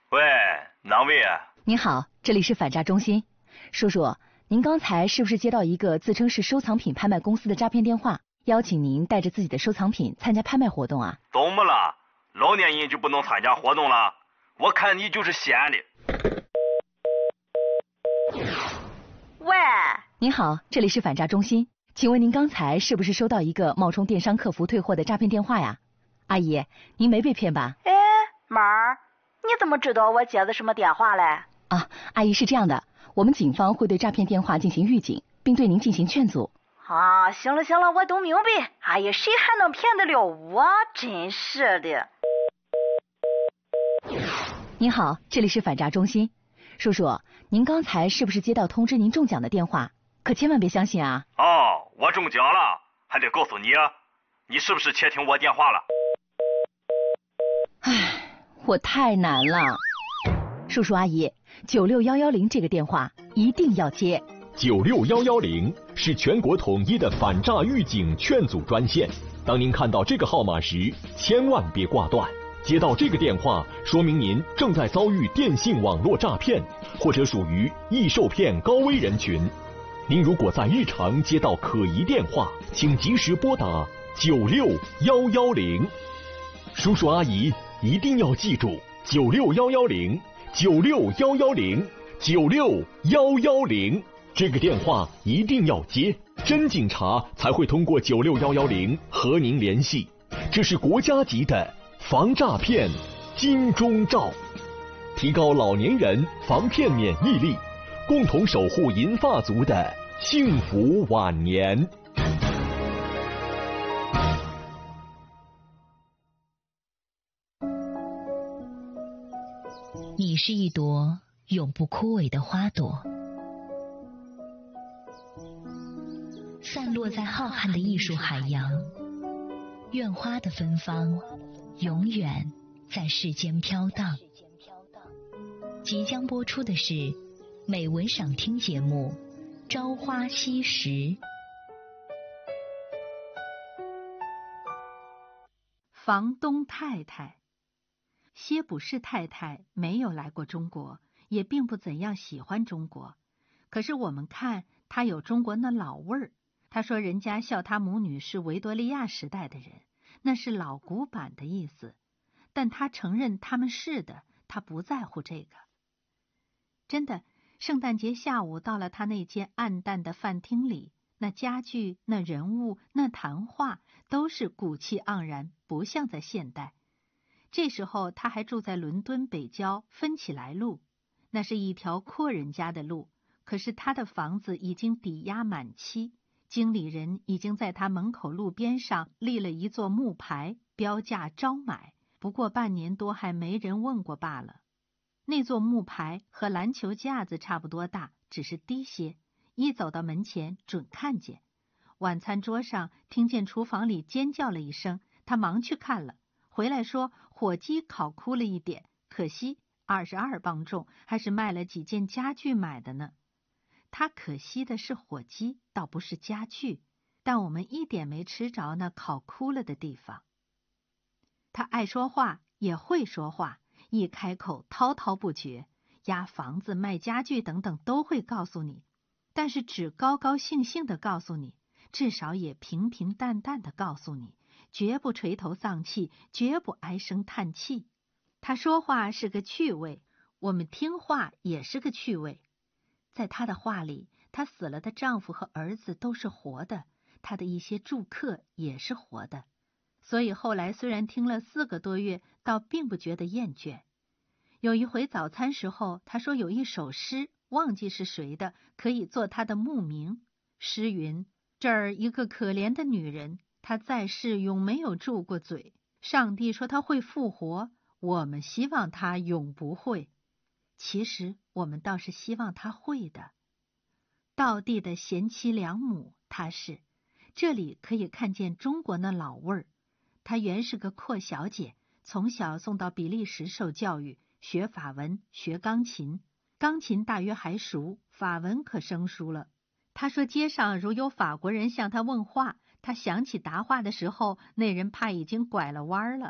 喂，哪位啊？ 您好，这里是反诈中心。叔叔，您刚才是不是接到一个自称是收藏品拍卖公司的诈骗电话，邀请您带着自己的收藏品参加拍卖活动啊？ 怎么了？老年人就不能参加活动了？我看你就是闲的。 喂， 您好，这里是反诈中心，请问您刚才是不是收到一个冒充电商客服退货的诈骗电话呀？阿姨，您没被骗吧？ 哎，妈儿，你怎么知道我接的什么电话嘞？ 啊，阿姨是这样的，我们警方会对诈骗电话进行预警，并对您进行劝阻。 啊，行了，我都明白。哎呀，谁还能骗得了我？真是的。 您好，这里是反诈中心。叔叔，您刚才是不是接到通知您中奖的电话？可千万别相信啊！ 哦，我中奖了，还得告诉你啊，你是不是窃听我电话了？ 唉，我太难了。叔叔阿姨，96110这个电话一定要接。 96110是全国统一的反诈预警劝阻专线。当您看到这个号码时，千万别挂断。接到这个电话，说明您正在遭遇电信网络诈骗，或者属于易受骗高危人群。您如果在日常接到可疑电话，请及时拨打96110。叔叔阿姨一定要记住96110，96110，96110，这个电话一定要接，真警察才会通过96110和您联系。这是国家级的防诈骗金钟罩，提高老年人防骗免疫力，共同守护银发族的幸福晚年。 你是一朵永不枯萎的花朵，散落在浩瀚的艺术海洋，愿花的芬芳永远在世间飘荡。即将播出的是美文赏听节目《朝花夕拾》。 房东太太。歇普士太太没有来过中国，也并不怎样喜欢中国。可是我们看她有中国那老味儿。她说人家笑她母女是维多利亚时代的人，那是老古板的意思。但她承认他们是的，她不在乎这个。真的，圣诞节下午到了她那间暗淡的饭厅里，那家具、那人物、那谈话都是骨气盎然，不像在现代。这时候他还住在伦敦北郊芬起来路，那是一条阔人家的路，可是他的房子已经抵押满期，经理人已经在他门口路边上立了一座木牌，标价招买，不过半年多还没人问过罢了。那座木牌和篮球架子差不多大，只是低些，一走到门前准看见。晚餐桌上听见厨房里尖叫了一声，他忙去看了，回来说火鸡烤枯了一点，可惜22磅重，还是卖了几件家具买的呢。他可惜的是火鸡，倒不是家具，但我们一点没吃着那烤枯了的地方。他爱说话，也会说话，一开口滔滔不绝，押房子、卖家具等等都会告诉你，但是只高高兴兴地告诉你，至少也平平淡淡地告诉你，绝不垂头丧气，绝不唉声叹气。他说话是个趣味，我们听话也是个趣味。在他的话里，她死了的丈夫和儿子都是活的，他的一些住客也是活的。所以后来虽然听了4个多月，倒并不觉得厌倦。有一回早餐时候，他说有一首诗，忘记是谁的，可以做他的墓名。诗云：这儿一个可怜的女人，她在世永没有住过嘴。上帝说她会复活，我们希望她永不会。其实我们倒是希望她会的。道地的贤妻良母，她是。这里可以看见中国那老味儿。她原是个阔小姐，从小送到比利时受教育，学法文，学钢琴。钢琴大约还熟，法文可生疏了。他说街上如有法国人向他问话，他想起答话的时候，那人怕已经拐了弯了。